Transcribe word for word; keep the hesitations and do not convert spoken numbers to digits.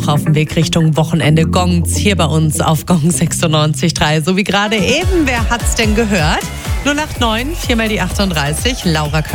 auch auf dem Weg Richtung Wochenende gongt hier bei uns auf Gong sechsundneunzig Komma drei. So wie gerade eben. Wer hat's denn gehört? null acht neun, viermal die achtunddreißig. Laura